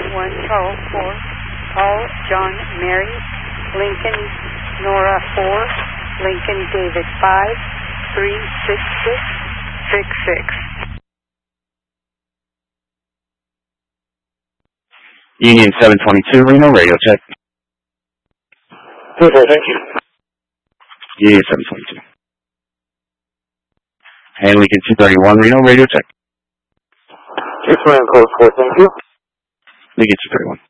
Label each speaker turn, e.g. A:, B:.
A: 1 Charles 4, Paul John Mary, Lincoln Nora 4, Lincoln David 5, 36666.
B: Union 722, Reno, radio check.
C: Okay, thank you.
B: Union 722. And Lincoln 231, Reno, radio check.
C: Houston, code 4, thank you.
B: Lincoln 231.